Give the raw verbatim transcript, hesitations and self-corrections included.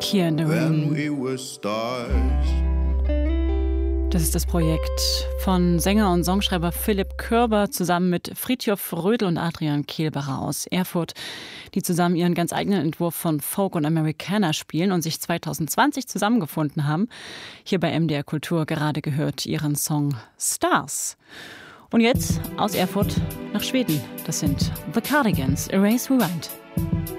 hier in The Room. Das ist das Projekt von Sänger und Songschreiber Philipp Körber zusammen mit Fridtjof Rödl und Adrian Kehlbacher aus Erfurt, die zusammen ihren ganz eigenen Entwurf von Folk und Americana spielen und sich zwanzig zwanzig zusammengefunden haben. Hier bei M D R Kultur gerade gehört ihren Song Stars. Und jetzt aus Erfurt nach Schweden. Das sind The Cardigans, Erase Rewind.